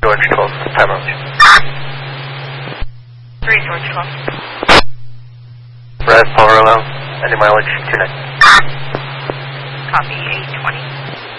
George 12, time out. 3 George 12. Rise, power around, any mileage, 29. Copy, 820.